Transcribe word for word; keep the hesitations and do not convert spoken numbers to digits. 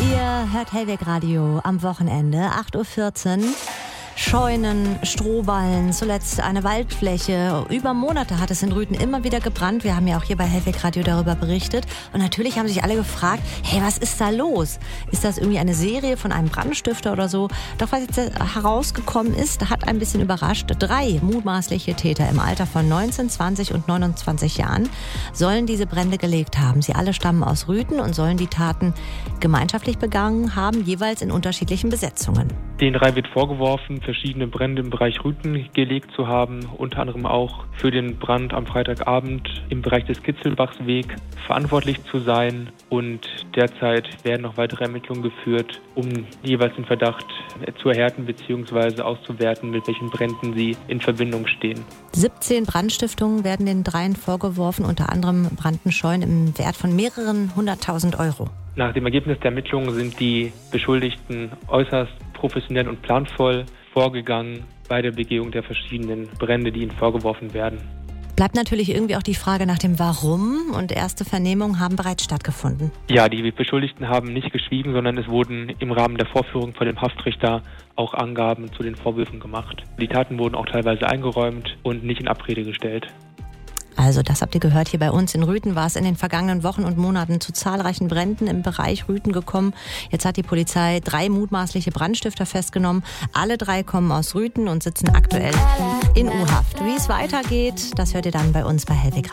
Ihr hört Hellweg Radio am Wochenende, acht Uhr vierzehn. Scheunen, Strohballen, zuletzt eine Waldfläche. Über Monate hat es in Rüthen immer wieder gebrannt. Wir haben ja auch hier bei Hellweg Radio darüber berichtet. Und natürlich haben sich alle gefragt, hey, was ist da los? Ist das irgendwie eine Serie von einem Brandstifter oder so? Doch was jetzt herausgekommen ist, hat ein bisschen überrascht. Drei mutmaßliche Täter im Alter von neunzehn, zwanzig und neunundzwanzig Jahren sollen diese Brände gelegt haben. Sie alle stammen aus Rüthen und sollen die Taten gemeinschaftlich begangen haben, jeweils in unterschiedlichen Besetzungen. Den drei wird vorgeworfen, verschiedene Brände im Bereich Rüthen gelegt zu haben, unter anderem auch für den Brand am Freitagabend im Bereich des Kitzelbachsweg verantwortlich zu sein. Und derzeit werden noch weitere Ermittlungen geführt, um jeweils den Verdacht zu erhärten bzw. auszuwerten, mit welchen Bränden sie in Verbindung stehen. siebzehn Brandstiftungen werden den dreien vorgeworfen, unter anderem brannten Scheunen im Wert von mehreren hunderttausend Euro. Nach dem Ergebnis der Ermittlungen sind die Beschuldigten äußerst professionell und planvoll vorgegangen bei der Begehung der verschiedenen Brände, die ihnen vorgeworfen werden. Bleibt natürlich irgendwie auch die Frage nach dem Warum, und erste Vernehmungen haben bereits stattgefunden. Ja, die Beschuldigten haben nicht geschwiegen, sondern es wurden im Rahmen der Vorführung vor dem Haftrichter auch Angaben zu den Vorwürfen gemacht. Die Taten wurden auch teilweise eingeräumt und nicht in Abrede gestellt. Also das habt ihr gehört, hier bei uns in Rüthen war es in den vergangenen Wochen und Monaten zu zahlreichen Bränden im Bereich Rüthen gekommen. Jetzt hat die Polizei drei mutmaßliche Brandstifter festgenommen. Alle drei kommen aus Rüthen und sitzen aktuell in U-Haft. Wie es weitergeht, das hört ihr dann bei uns bei Hellweg.